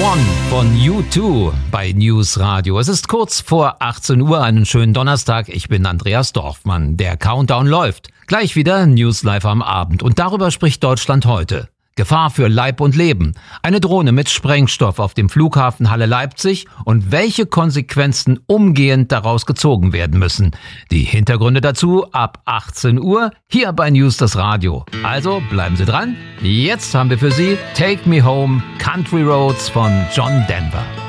One von U2 bei News Radio. Es ist kurz vor 18 Uhr, einen schönen Donnerstag. Ich bin Andreas Dorfmann. Der Countdown läuft. Gleich wieder News Live am Abend. Und darüber spricht Deutschland heute. Gefahr für Leib und Leben. Eine Drohne mit Sprengstoff auf dem Flughafen Halle-Leipzig und welche Konsequenzen umgehend daraus gezogen werden müssen. Die Hintergründe dazu ab 18 Uhr hier bei News das Radio. Also bleiben Sie dran. Jetzt haben wir für Sie Take Me Home, Country Roads von John Denver.